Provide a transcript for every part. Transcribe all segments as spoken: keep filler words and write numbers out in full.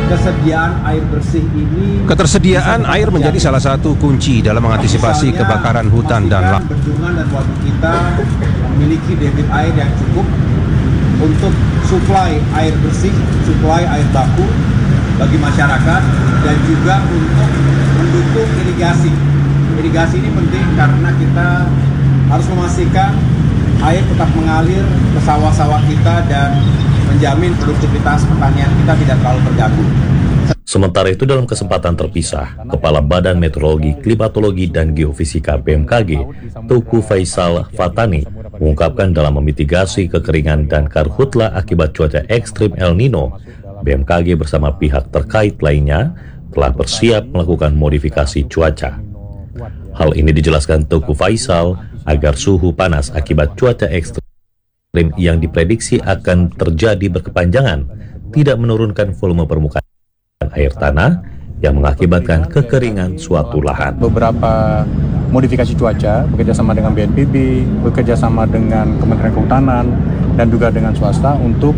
Ketersediaan air bersih ini Ketersediaan air menjadi salah satu kunci dalam mengantisipasi kebakaran hutan dan lahan. Bendungan dan waduk kita memiliki debit air yang cukup untuk suplai air bersih, suplai air baku bagi masyarakat, dan juga untuk mendukung irigasi. Irigasi ini penting karena kita harus memastikan air tetap mengalir ke sawah-sawah kita dan menjamin produktivitas pertanian kita tidak terlalu terganggu. Sementara itu, dalam kesempatan terpisah, Kepala Badan Meteorologi, Klimatologi, dan Geofisika B M K G, Teuku Faisal Fatani, mengungkapkan dalam memitigasi kekeringan dan karhutla akibat cuaca ekstrim El Nino, B M K G bersama pihak terkait lainnya telah bersiap melakukan modifikasi cuaca. Hal ini dijelaskan Teuku Faisal agar suhu panas akibat cuaca ekstrim yang diprediksi akan terjadi berkepanjangan tidak menurunkan volume permukaan air tanah yang mengakibatkan kekeringan suatu lahan. Beberapa modifikasi cuaca bekerjasama dengan B N P B, bekerjasama dengan Kementerian Kehutanan, dan juga dengan swasta untuk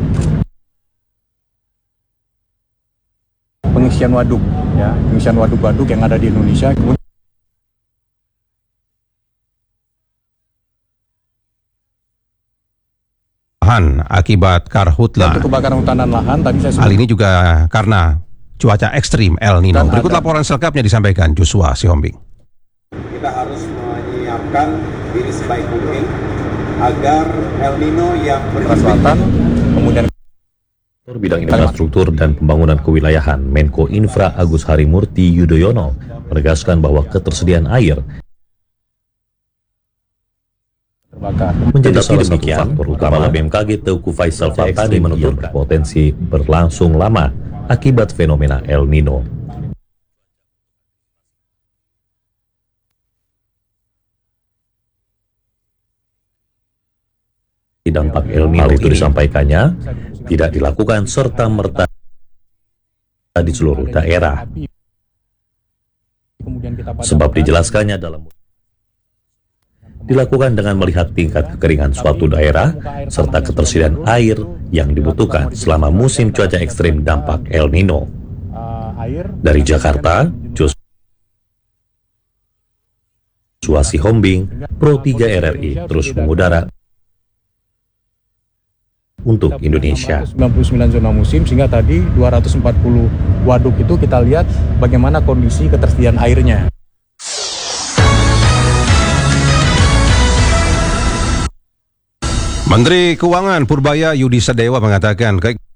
pengisian waduk, ya, pengisian waduk-waduk yang ada di Indonesia. Lahan akibat karhutla. Untuk kebakaran hutan dan lahan, tadi saya sebut. Hal ini juga karena cuaca ekstrim El Nino. Berikut laporan selengkapnya disampaikan Joshua Sihombing. Kita harus menyiapkan diri sebaik mungkin agar El Nino yang Selatan, kemudian Bidang Infrastruktur dan Pembangunan Kewilayahan Menko Infra Agus Harimurti Yudhoyono menegaskan bahwa ketersediaan air terbakar. menjadi salah satu faktor utama. B M K G Teuku Faisal Fatani menutur berpotensi berlangsung lama akibat fenomena El Nino. Dampak El Nino itu disampaikannya tidak dilakukan serta-merta di seluruh daerah. Sebab dijelaskannya dalam dilakukan dengan melihat tingkat kekeringan suatu daerah serta ketersediaan air yang dibutuhkan selama musim cuaca ekstrim dampak El Nino. Dari Jakarta, Joshua Sihombing, Pro tiga R R I terus mengudara untuk Indonesia. sembilan puluh sembilan zona musim, sehingga tadi dua ratus empat puluh waduk itu kita lihat bagaimana kondisi ketersediaan airnya. Menteri Keuangan Purbaya Yudi Sadewa mengatakan